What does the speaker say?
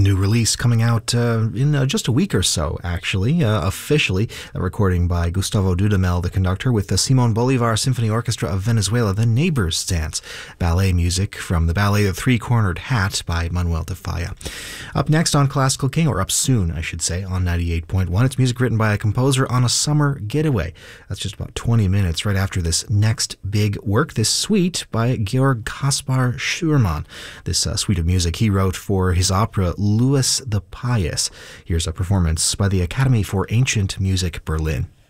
new release coming out in just a week or so, actually, officially. A recording by Gustavo Dudamel, the conductor, with the Simon Bolivar Symphony Orchestra of Venezuela, The Neighbor's Dance. Ballet music from the ballet The Three-Cornered Hat by Manuel de Falla. Up next on Classical King, or up soon, I should say, on 98.1, it's music written by a composer on a summer getaway. That's just about 20 minutes right after this next big work, this suite by Georg Kaspar Schürmann. This suite of music he wrote for his opera Louis the Pious. Here's a performance by the Academy for Ancient Music Berlin.